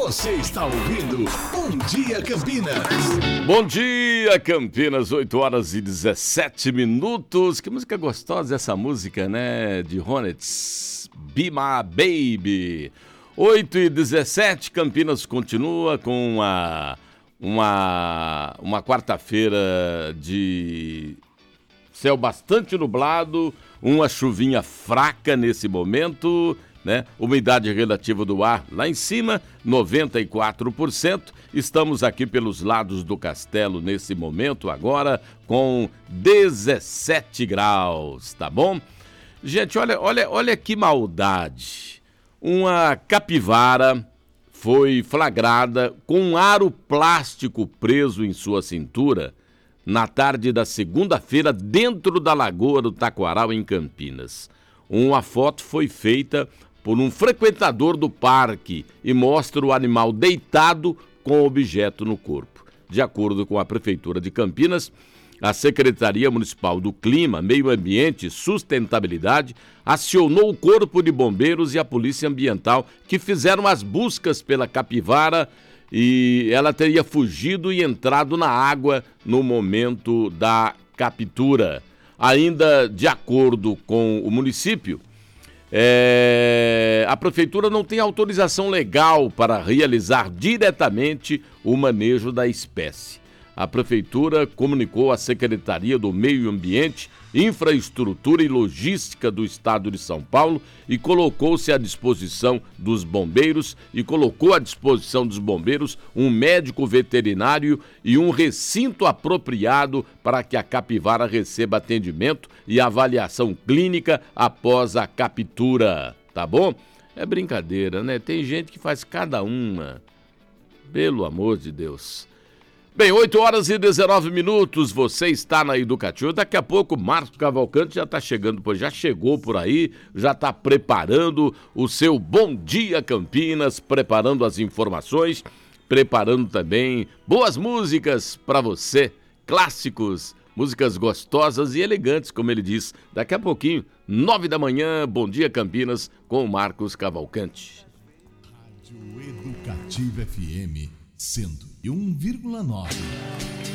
Você está ouvindo Bom Dia Campinas. Bom dia, Campinas, 8 horas e 17 minutos. Que música gostosa essa música, né? De Hornets, Be My Baby. 8 e 17, Campinas continua com uma quarta-feira de céu bastante nublado, uma chuvinha fraca nesse momento, né? Umidade relativa do ar lá em cima, 94%. Estamos aqui pelos lados do castelo nesse momento agora com 17 graus, tá bom? Gente, olha que maldade. Uma capivara foi flagrada com um aro plástico preso em sua cintura na tarde da segunda-feira dentro da Lagoa do Taquaral, em Campinas. Uma foto foi feita por um frequentador do parque e mostra o animal deitado com o objeto no corpo. De acordo com a Prefeitura de Campinas, a Secretaria Municipal do Clima, Meio Ambiente e Sustentabilidade acionou o Corpo de Bombeiros e a Polícia Ambiental, que fizeram as buscas pela capivara, e ela teria fugido e entrado na água no momento da captura. Ainda de acordo com o município, a Prefeitura não tem autorização legal para realizar diretamente o manejo da espécie. A Prefeitura comunicou à Secretaria do Meio Ambiente, Infraestrutura e Logística do Estado de São Paulo e colocou à disposição dos bombeiros um médico veterinário e um recinto apropriado para que a capivara receba atendimento e avaliação clínica após a captura, tá bom? É brincadeira, né? Tem gente que faz cada uma, pelo amor de Deus. Bem, 8 horas e 19 minutos, você está na Educativa. Daqui a pouco, Marcos Cavalcante já está chegando, já chegou por aí, já está preparando o seu Bom Dia Campinas, preparando as informações, preparando também boas músicas para você, clássicos, músicas gostosas e elegantes, como ele diz. Daqui a pouquinho, 9 da manhã, Bom Dia Campinas, com o Marcos Cavalcante. Rádio Educativa FM 101,9.